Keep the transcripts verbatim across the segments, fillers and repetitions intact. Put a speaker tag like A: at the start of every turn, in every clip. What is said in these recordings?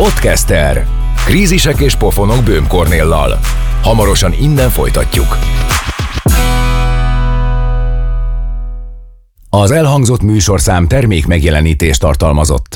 A: Podcaster. Krízisek és pofonok Böhm Kornéllal. Hamarosan innen folytatjuk. Az elhangzott műsorszám termék megjelenítést tartalmazott.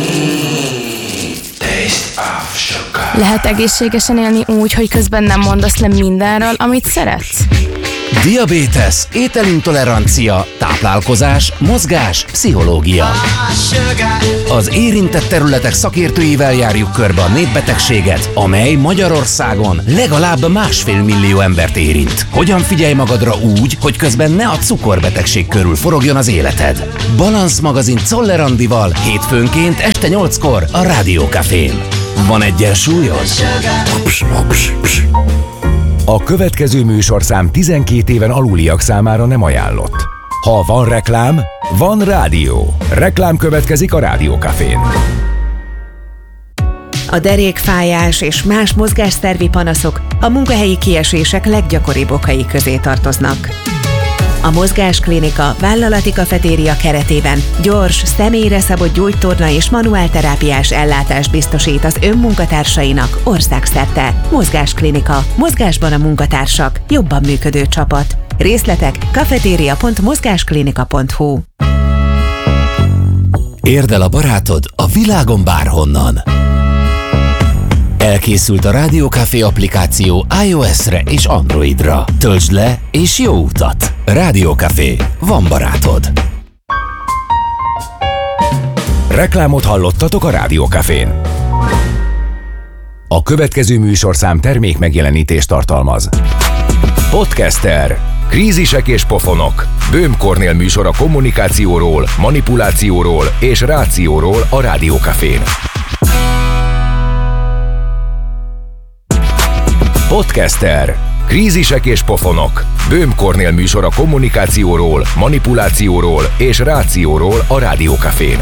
B: Lehet egészségesen élni úgy, hogy közben nem mondasz le mindenről, amit szeretsz?
C: Diabétesz, ételintolerancia, táplálkozás, mozgás, pszichológia. Az érintett területek szakértőivel járjuk körbe a népbetegséget, amely Magyarországon legalább másfél millió embert érint. Hogyan figyelj magadra úgy, hogy közben ne a cukorbetegség körül forogjon az életed? Balansz magazin Czoller Andival hétfőnként este nyolckor a Rádió Cafén. Van egyensúlyod? Ups, ups, ups.
A: A következő műsorszám tizenkét éven aluliak számára nem ajánlott. Ha van reklám, van rádió. Reklám következik a Rádió Cafén.
D: A derékfájás és más mozgásszervi panaszok a munkahelyi kiesések leggyakoribb okai közé tartoznak. A Mozgásklinika vállalati kafetéria keretében gyors, személyre szabott gyógytorna és manuálterápiás ellátást biztosít az önmunkatársainak országszerte. Mozgásklinika. Mozgásban a munkatársak. Jobban működő csapat. Részletek kafetéria pont mozgásklinika pont hu.
C: Érd el a barátod a világon bárhonnan. Elkészült a Rádió Café applikáció iOS-re és Androidra. Töltsd le és jó utat! Rádió Café. Van barátod.
A: Reklámot hallottatok a Rádió Cafén. A következő műsorszám termék megjelenítést tartalmaz. Podcaster. Krízisek és pofonok. Böhm Kornél műsor a kommunikációról, manipulációról és rációról a Rádió Cafén. Podcaster. Krízisek és pofonok. Böhm Kornél műsor a kommunikációról, manipulációról és rációról a Rádió Cafén.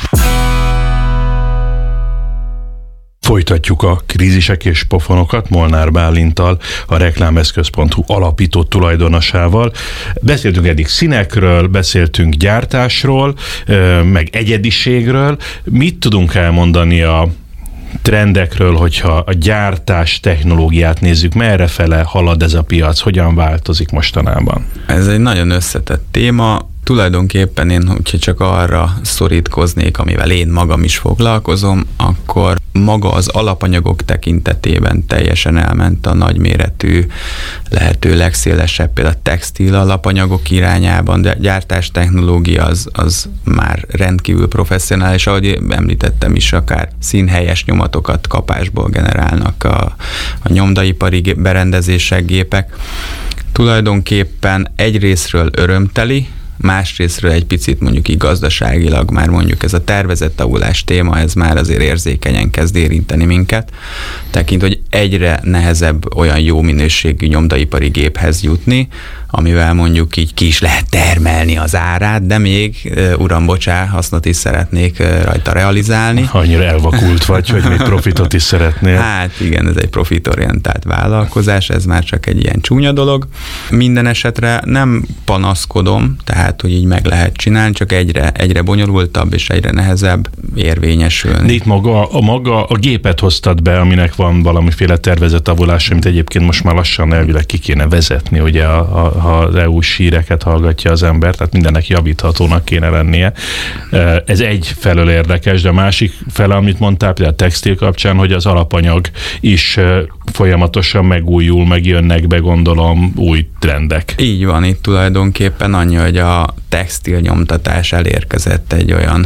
E: Folytatjuk a krízisek és pofonokat Molnár Bálinttal, a reklámeszköz pont hu alapító tulajdonosával. Beszéltünk eddig színekről, beszéltünk gyártásról, meg egyediségről. Mit tudunk elmondani a trendekről, hogyha a gyártás technológiát nézzük, merre fele halad ez a piac, hogyan változik mostanában?
F: Ez egy nagyon összetett téma. Tulajdonképpen én, hogyha csak arra szorítkoznék, amivel én magam is foglalkozom, akkor maga az alapanyagok tekintetében teljesen elment a nagyméretű, lehető legszélesebb, például a textil alapanyagok irányában, de gyártás technológia az, az már rendkívül professzionális, ahogy említettem is, akár színhelyes nyomatokat kapásból generálnak a, a nyomdaipari berendezések, gépek. Tulajdonképpen egyrészről örömteli, másrésztről egy picit mondjuk így gazdaságilag már mondjuk ez a tervezett tavulás téma, ez már azért érzékenyen kezd érinteni minket, tekint, hogy egyre nehezebb olyan jó minőségű nyomdaipari géphez jutni, amivel mondjuk így ki is lehet termelni az árát, de még, uram, bocsá, hasznot is szeretnék rajta realizálni.
E: Annyira elvakult vagy, hogy még profitot is szeretnél.
F: Hát igen, ez egy profitorientált vállalkozás, ez már csak egy ilyen csúnya dolog. Minden esetre nem panaszkodom, tehát, hogy így meg lehet csinálni, csak egyre, egyre bonyolultabb és egyre nehezebb érvényesülni.
E: De itt maga a, maga a gépet hoztad be, aminek van valamiféle tervezett tavulás, amit egyébként most már lassan elvileg ki kéne vezetni, ugye a, a ha az é u-s híreket hallgatja az ember, tehát mindennek javíthatónak kéne lennie. Ez egy felől érdekes, de a másik fele, amit mondtál, például a textil kapcsán, hogy az alapanyag is folyamatosan megújul, megjönnek be, gondolom, új trendek.
F: Így van, itt tulajdonképpen annyi, hogy a textil nyomtatás elérkezett egy olyan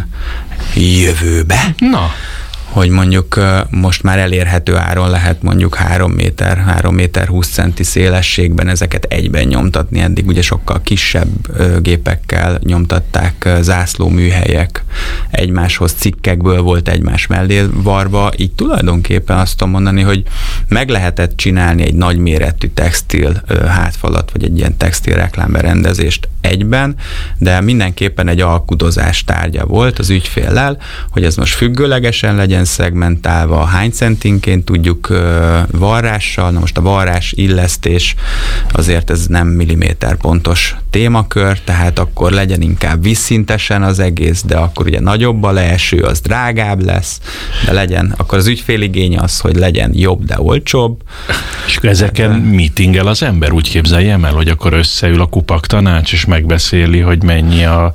F: jövőbe.
E: Na,
F: hogy mondjuk most már elérhető áron lehet mondjuk három méter, három méter húsz centi szélességben ezeket egyben nyomtatni. Eddig ugye sokkal kisebb gépekkel nyomtatták, zászlóműhelyek, egymáshoz cikkekből volt egymás mellé varva. Így tulajdonképpen azt tudom mondani, hogy meg lehetett csinálni egy nagyméretű textil hátfalat, vagy egy ilyen textil reklámberendezést egyben, de mindenképpen egy alkudozás tárgya volt az ügyféllel, hogy ez most függőlegesen legyen szegmentálva, hány centinként tudjuk varrással, na most a varrás illesztés azért ez nem milliméter pontos témakör, tehát akkor legyen inkább vízszintesen az egész, de akkor ugye nagyobb a leeső, az drágább lesz, de legyen, akkor az ügyféligény az, hogy legyen jobb, de olcsóbb.
E: És ezeken hát, meetingel az ember, úgy képzeljem el, hogy akkor összeül a kupak tanács, és megbeszéli, hogy mennyi a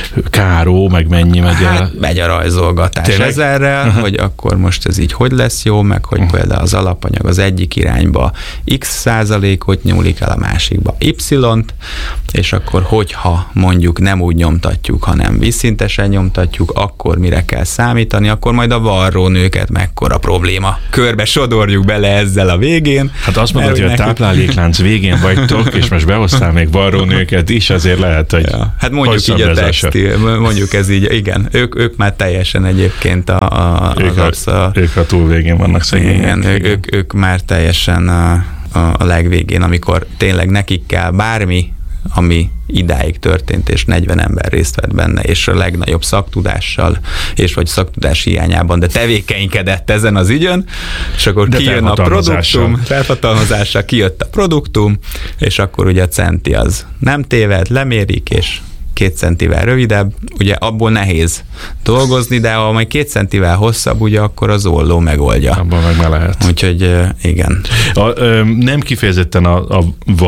E: káró, meg mennyi megy el.
F: Hát megy a rajzolgatás
E: Tényleg?
F: ezerrel, uh-huh. hogy akkor most ez így hogy lesz jó, meg hogy uh-huh. például az alapanyag az egyik irányba x százalékot nyúlik el, a másikba y-t, és akkor hogyha mondjuk nem úgy nyomtatjuk, hanem vízszintesen nyomtatjuk, akkor mire kell számítani, akkor majd a varrónőket mekkora probléma. Körbe sodorjuk bele ezzel a végén.
E: Hát azt mondod, hogy a nekünk... tápláléklánc végén vagytok, és most behoztál még varrónőket is, azért lehet, hogy
F: ja. Hát mondjuk így a textil, mondjuk ez így, igen, ők, ők már teljesen egyébként a, a,
E: ők,
F: az
E: a, a ők a túl végén vannak szegények.
F: Igen, ők, ők, ők már teljesen a, a, a legvégén, amikor tényleg nekik kell bármi, ami idáig történt, és negyven ember részt vett benne, és a legnagyobb szaktudással, és vagy szaktudás hiányában, de tevékenykedett ezen az ügyön, és akkor de kijön a produktum, felhatalmazással kijött a produktum, és akkor ugye a centi az nem téved, lemérik, és két centivel rövidebb, ugye abból nehéz dolgozni, de ha majd két centivel hosszabb, ugye akkor az olló megoldja.
E: Abban meg már lehet.
F: Úgyhogy igen.
E: A, ö, nem kifejezetten a, a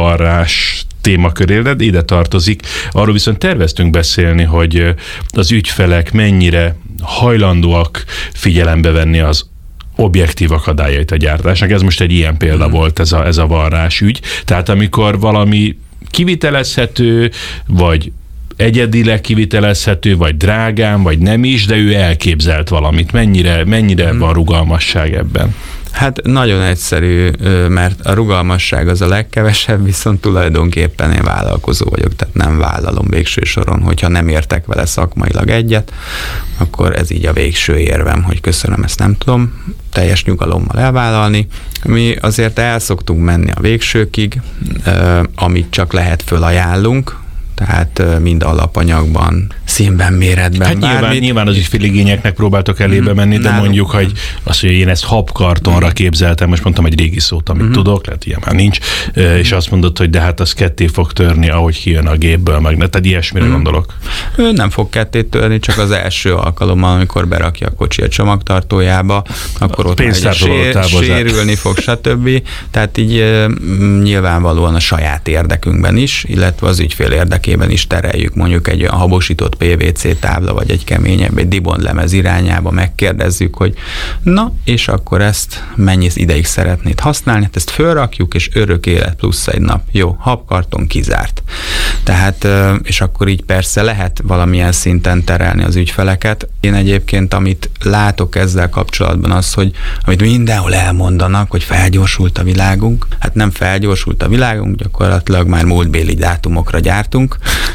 E: varrás témakörére, de ide tartozik. Arról viszont terveztünk beszélni, hogy az ügyfelek mennyire hajlandóak figyelembe venni az objektív akadályait a gyártásnak. Ez most egy ilyen példa hmm. volt, ez a, ez a varrás ügy. Tehát amikor valami kivitelezhető, vagy egyedileg kivitelezhető, vagy drágán, vagy nem is, de ő elképzelt valamit. Mennyire, mennyire hmm. van rugalmasság ebben?
F: Hát nagyon egyszerű, mert a rugalmasság az a legkevesebb, viszont tulajdonképpen én vállalkozó vagyok, tehát nem vállalom végső soron, hogyha nem értek vele szakmailag egyet, akkor ez így a végső érvem, hogy köszönöm, ezt nem tudom teljes nyugalommal elvállalni. Mi azért el szoktunk menni a végsőkig, amit csak lehet fölajánlunk, tehát mind alapanyagban, színben, méretben.
E: Hát nyilván, nyilván az ügyféligényeknek próbáltok elébe menni, de nálunk mondjuk, hogy azt, hogy én ezt habkartonra képzeltem, most mondtam egy régi szót, amit uh-huh. tudok, lehet ilyen már nincs, uh-huh. és azt mondod, hogy de hát az ketté fog törni, ahogy kijön a gépből, meg tehát ilyesmire uh-huh. gondolok.
F: Ő nem fog ketté törni, csak az első alkalommal, amikor berakja a kocsi a csomagtartójába, akkor ott már sér, sérülni fog, stb. Tehát így nyilvánvalóan a saját érdekünkben is, illetve az ügyfél érdekében is tereljük mondjuk egy olyan habosított pé vé cé tábla, vagy egy keményebb, egy dibonlemez irányába, megkérdezzük, hogy na, és akkor ezt mennyi ideig szeretnéd használni, hát ezt fölrakjuk, és örök élet plusz egy nap. Jó, habkarton kizárt. Tehát, és akkor így persze lehet valamilyen szinten terelni az ügyfeleket. Én egyébként, amit látok ezzel kapcsolatban az, hogy amit mindenhol elmondanak, hogy felgyorsult a világunk, hát nem felgyorsult a világunk, gyakorlatilag már múltbéli dátumokra gyártunk.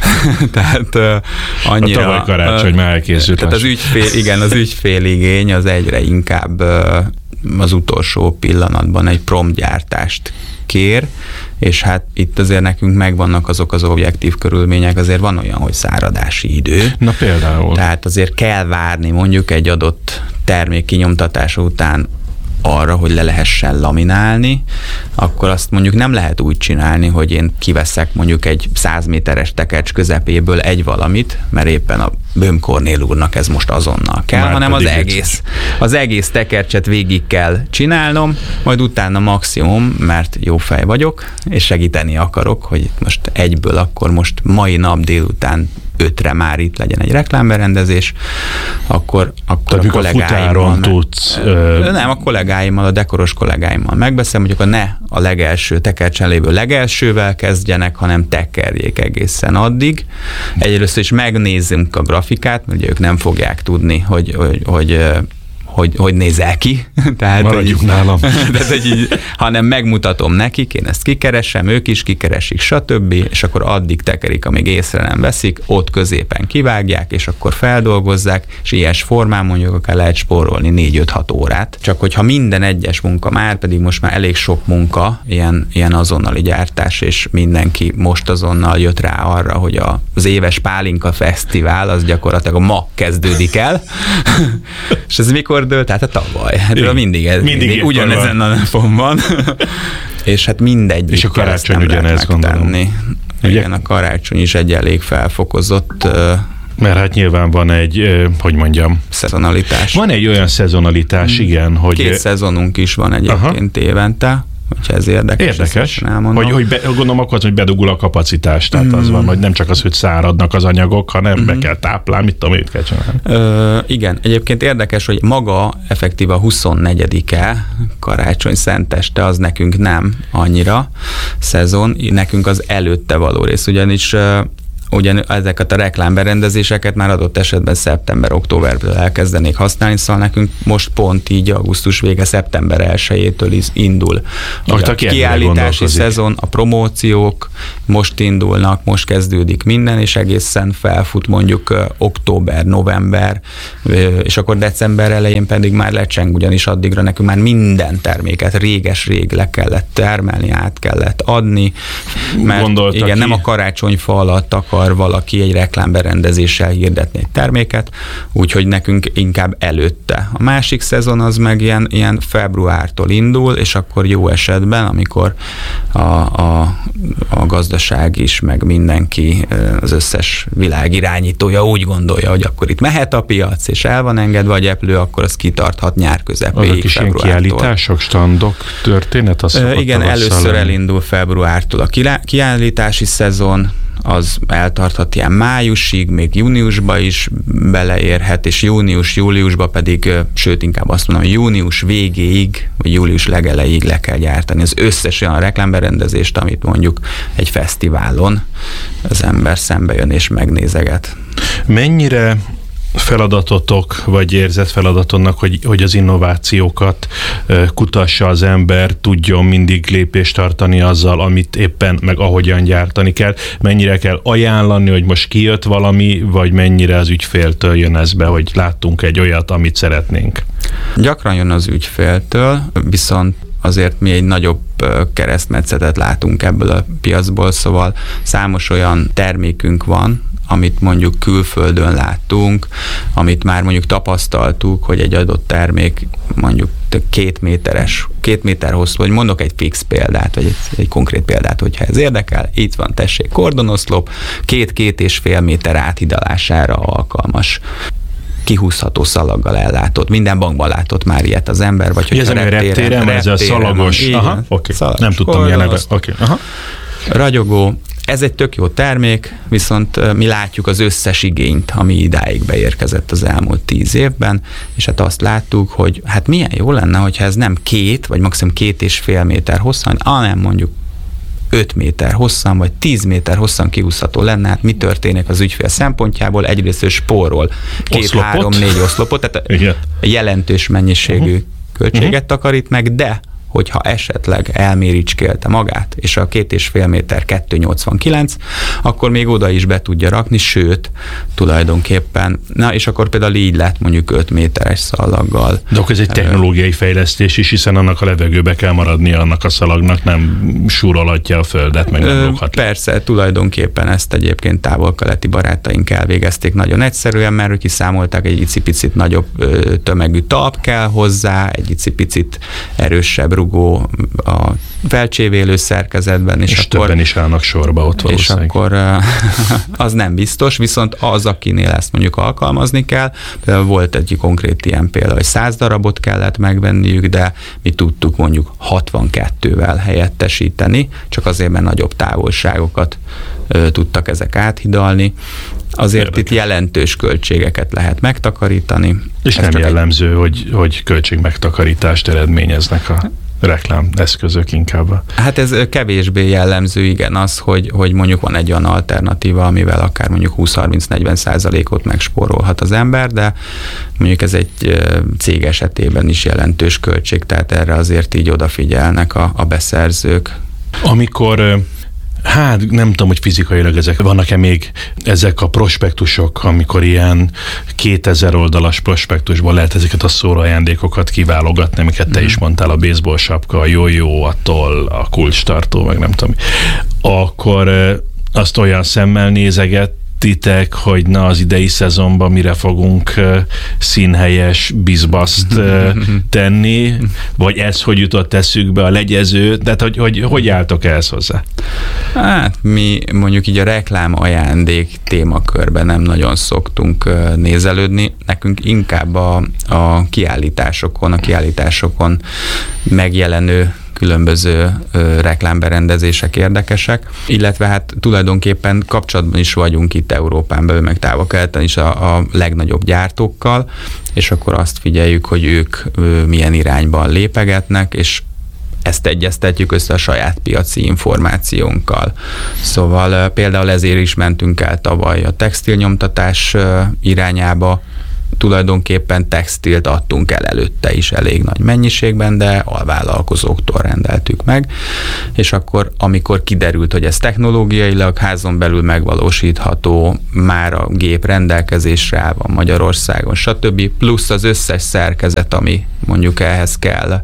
F: Tehát uh, annyira...
E: A tavaly karácsony uh, már elkészült.
F: Tehát az ügyfél, igen, az ügyféligény az egyre inkább uh, az utolsó pillanatban egy promptgyártást kér, és hát itt azért nekünk megvannak azok az objektív körülmények, azért van olyan, hogy száradási idő.
E: Na például.
F: Tehát azért kell várni mondjuk egy adott termék kinyomtatása után arra, hogy le lehessen laminálni, akkor azt mondjuk nem lehet úgy csinálni, hogy én kiveszek mondjuk egy száz méteres tekercs közepéből egy valamit, mert éppen a Böhm Kornél úrnak ez most azonnal kell, már hanem az egész, az egész tekercset végig kell csinálnom, majd utána maximum, mert jó fej vagyok, és segíteni akarok, hogy most egyből akkor most mai nap délután ötre már itt legyen egy reklámberendezés, akkor, akkor
E: a kollégáimmal... tudsz...
F: Ö... Nem, a kollégáimmal, a dekoros kollégáimmal megbeszélem, hogy akkor ne a legelső tekercsen lévő legelsővel kezdjenek, hanem tekerjék egészen addig. Egyrészt is megnézzünk a grafikát, mert ugye ők nem fogják tudni, hogy, hogy, hogy Hogy, hogy nézel ki. Tehát,
E: maradjuk
F: hogy,
E: nálam.
F: De, hogy így, hanem megmutatom nekik, én ezt kikeresem, ők is kikeresik, stb. És akkor addig tekerik, amíg észre nem veszik, ott középen kivágják, és akkor feldolgozzák, és ilyes formán mondjuk akár lehet spórolni négy-öt-hat órát. Csak hogyha minden egyes munka, már pedig most már elég sok munka, ilyen, ilyen azonnali gyártás, és mindenki most azonnal jött rá arra, hogy a, az éves Pálinka Fesztivál az gyakorlatilag ma kezdődik el. És ez mikor ördöl, tehát a tavaly. Hát
E: igen.
F: mindig, ez,
E: mindig, mindig
F: ugyanezen a napon van. És hát mindegy.
E: És a karácsony ugyanez, gondolom.
F: Igen, a karácsony is egy elég felfokozott...
E: Mert hát nyilván van egy, hogy mondjam...
F: Szezonalitás.
E: Van egy olyan szezonalitás, igen, hogy...
F: Két szezonunk is van egyébként Aha. évente, hogyha ez érdekes.
E: Érdekes, hogy, hogy be, gondolom akkor az, hogy bedugul a kapacitás, tehát mm. az van, hogy nem csak az, hogy száradnak az anyagok, hanem mm. be kell táplálni, mit tudom, mit kell csinálni.
F: Ö, igen, egyébként érdekes, hogy maga effektív a huszonnegyedike karácsony szenteste, az nekünk nem annyira szezon, nekünk az előtte való rész, ugyanis ugyan ezeket a reklámberendezéseket már adott esetben szeptember-októberből elkezdenék használni, szóval nekünk most pont így augusztus vége, szeptember elsejétől indul. A, a kiállítási szezon, a promóciók most indulnak, most kezdődik minden, és egészen felfut mondjuk október, november, és akkor december elején pedig már lecseng, ugyanis addigra nekünk már minden terméket réges-rég le kellett termelni, át kellett adni, mert Gondolta igen, ki. nem a karácsonyfa alatt akar valaki egy reklámberendezéssel hirdetni egy terméket, úgyhogy nekünk inkább előtte. A másik szezon az meg ilyen, ilyen februártól indul, és akkor jó esetben, amikor a, a, a gazdaság is, meg mindenki, az összes világ irányítója úgy gondolja, hogy akkor itt mehet a piac, és el van engedve a gyeplő, akkor az kitarthat nyár közepéig.
E: Azok is ilyen kiállítások, standok, történet? Az
F: uh, igen, először lenni. Elindul februártól a kiállítási szezon, az eltarthat ilyen májusig, még júniusba is beleérhet, és június-júliusba pedig, sőt inkább azt mondom, hogy június végéig, vagy július legelejéig le kell gyártani az összes olyan reklámberendezést, amit mondjuk egy fesztiválon az ember szembe jön és megnézeget.
E: Mennyire feladatotok, vagy érzett feladatonnak, hogy, hogy az innovációkat uh, kutassa az ember, tudjon mindig lépést tartani azzal, amit éppen, meg ahogyan gyártani kell. Mennyire kell ajánlani, hogy most kijött valami, vagy mennyire az ügyféltől jön ez be, hogy láttunk egy olyat, amit szeretnénk?
F: Gyakran jön az ügyféltől, viszont azért mi egy nagyobb keresztmetszetet látunk ebből a piacból, szóval számos olyan termékünk van, amit mondjuk külföldön láttunk, amit már mondjuk tapasztaltuk, hogy egy adott termék mondjuk két méteres, két méter hosszú, vagy mondok egy fix példát, vagy egy, egy konkrét példát, hogyha ez érdekel, itt van, tessék, kordonoszlop, két-két és fél méter áthidalására alkalmas, kihúzható szalaggal ellátott. Minden bankban látott már ilyet az ember, vagy hogy
E: ez a reptéren, ez a szalagos. Aha, oké. Okay. Nem tudtam milyen neve. Okay. Aha.
F: Ragyogó. Ez egy tök jó termék, viszont mi látjuk az összes igényt, ami idáig beérkezett az elmúlt tíz évben, és hát azt láttuk, hogy hát milyen jó lenne, hogyha ez nem két, vagy maximum két és fél méter hosszan, hanem mondjuk öt méter hosszan, vagy tíz méter hosszan kihúzható lenne, hát mi történik az ügyfél szempontjából? Egyrészt ő spórol két, három, négy oszlopot, tehát igen. jelentős mennyiségű uh-huh. költséget uh-huh. takarít meg, de hogyha esetleg elméricskélte magát, és a két és fél méter kettő nyolcvankilenc, akkor még oda is be tudja rakni, sőt, tulajdonképpen, na és akkor például így lett mondjuk öt méteres szalaggal.
E: De akkor ez egy technológiai fejlesztés is, hiszen annak a levegőbe kell maradnia annak a szalagnak, nem súrolhatja a földet, meg nem lóghat.
F: Persze, tulajdonképpen ezt egyébként távol-keleti barátaink elvégezték nagyon egyszerűen, mert ők kiszámolták, egy icipicit nagyobb tömegű talp kell hozzá, egy icipicit erősebb rugó a felcsévélő szerkezetben. És,
E: és akkor, többen is állnak sorba ott valószínűleg.
F: És akkor az nem biztos, viszont az, akinél ezt mondjuk alkalmazni kell, például volt egy konkrét ilyen példa, hogy száz darabot kellett megvenniük, de mi tudtuk mondjuk hatvankettővel helyettesíteni, csak azért, mert nagyobb távolságokat ö, tudtak ezek áthidalni. Azért Érdekes. Itt jelentős költségeket lehet megtakarítani.
E: És ez nem jellemző, egy... hogy, hogy költségmegtakarítást eredményeznek a reklám eszközök inkább.
F: Hát ez kevésbé jellemző, igen, az, hogy, hogy mondjuk van egy olyan alternatíva, amivel akár mondjuk húsz-harminc-negyven százalékot megspórolhat az ember, de mondjuk ez egy cég esetében is jelentős költség, tehát erre azért így odafigyelnek a, a beszerzők.
E: Amikor hát nem tudom, hogy fizikailag ezek vannak-e még ezek a prospektusok, amikor ilyen kétezer oldalas prospektusból lehet ezeket a szórajándékokat kiválogatni, amiket te mm. is mondtál, a baseball sapka, a jó-jó, a toll, a kulcstartó, meg nem tudom. Akkor azt olyan szemmel nézeget, titek, hogy na az idei szezonban mire fogunk uh, színhelyes bizbaszt uh, tenni, vagy ez hogy jutott eszükbe, a legyező, tehát hogy, hogy, hogy álltok ehhez hozzá?
F: Hát mi mondjuk így a reklám ajándék témakörben nem nagyon szoktunk uh, nézelődni, nekünk inkább a, a kiállításokon, a kiállításokon megjelenő különböző ö, reklámberendezések érdekesek, illetve hát tulajdonképpen kapcsolatban is vagyunk itt Európán belül, meg távol-keleten is a, a legnagyobb gyártókkal, és akkor azt figyeljük, hogy ők ö, milyen irányban lépegetnek, és ezt egyeztetjük össze a saját piaci információnkkal. Szóval ö, például ezért is mentünk el tavaly a textilnyomtatás ö, irányába, tulajdonképpen textilt adtunk el előtte is elég nagy mennyiségben, de alvállalkozóktól rendeltük meg, és akkor amikor kiderült, hogy ez technológiailag házon belül megvalósítható, már a gép rendelkezésre áll van Magyarországon, stb. Plusz az összes szerkezet, ami mondjuk ehhez kell,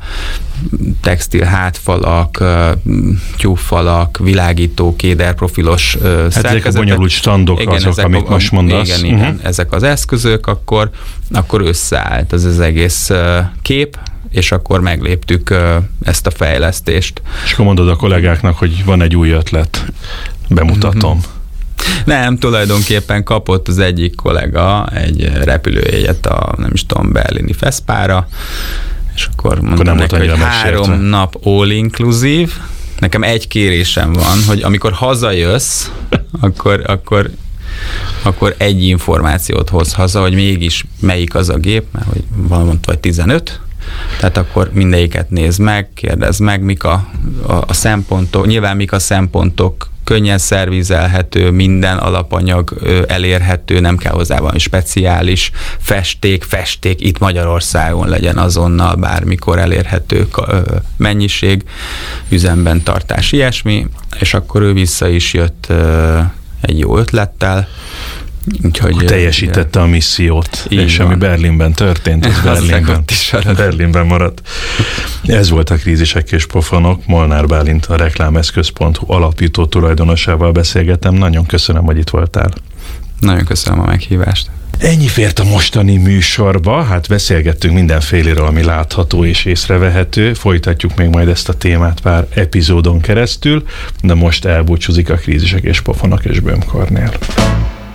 F: textil hátfalak, tyúffalak, világító, kéderprofilos hát szerkezetek.
E: Ezek a bonyolult standok igen, azok, amit a, most mondasz.
F: Igen, igen, uh-huh. ezek az eszközök, akkor, akkor összeállt az az egész kép, és akkor megléptük ezt a fejlesztést. És
E: akkor mondod a kollégáknak, hogy van egy új ötlet, bemutatom. Uh-huh.
F: Nem, tulajdonképpen kapott az egyik kollega egy repülőjegyet a, nem is tudom, berlini Feszpára, és akkor mondom neki, hogy három nap all-inclusive. Nekem egy kérésem van, hogy amikor hazajössz, akkor, akkor, akkor egy információt hoz haza, hogy mégis melyik az a gép, mert hogy valamint vagy tizenöt, tehát akkor mindegyiket nézd meg, kérdezd meg, mik a, a, a szempontok, nyilván mik a szempontok, könnyen szervizelhető, minden alapanyag ö, elérhető, nem kell hozzá valami speciális festék, festék itt Magyarországon legyen azonnal bármikor elérhető ö, mennyiség, üzemben tartás, ilyesmi, és akkor ő vissza is jött ö, egy jó ötlettel.
E: Úgyhogy teljesítette a missziót, és van. Ami Berlinben történt, az Berlinben, Berlinben maradt. Ez volt a Krízisek és Pofonok. Molnár Bálint, a reklámeszköz pont hu alapító tulajdonosával beszélgetem. Nagyon köszönöm, hogy itt voltál.
F: Nagyon köszönöm a meghívást.
E: Ennyi fért a mostani műsorba, hát beszélgettünk mindenféléről, ami látható és észrevehető, folytatjuk még majd ezt a témát pár epizódon keresztül, de most elbúcsúzik a Krízisek és Pofonok és Böhm Kornél.